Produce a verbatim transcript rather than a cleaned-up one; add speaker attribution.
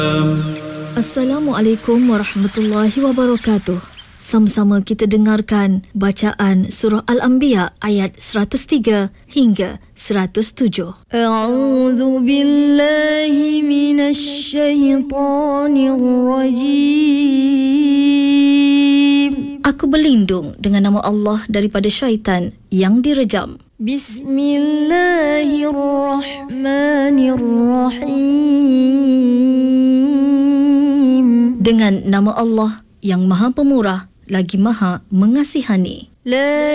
Speaker 1: Assalamualaikum warahmatullahi wabarakatuh. Sama-sama kita dengarkan bacaan surah Al-Anbiya ayat seratus tiga hingga seratus tujuh. A'udzu billahi minasy syaithanir rajim. Aku berlindung dengan nama Allah daripada syaitan yang direjam. Bismillahirrahmanirrahim. Dengan nama Allah yang Maha Pemurah lagi Maha Mengasihani. La